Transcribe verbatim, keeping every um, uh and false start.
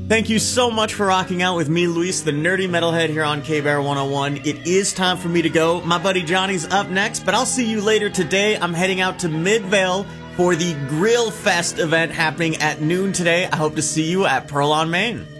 Thank you so much for rocking out with me, Luis, the nerdy metalhead here on K-Bear one oh one. It is time for me to go. My buddy Johnny's up next, but I'll see you later today. I'm heading out to Midvale for the Grill Fest event happening at noon today. I hope to see you at Pearl on Main.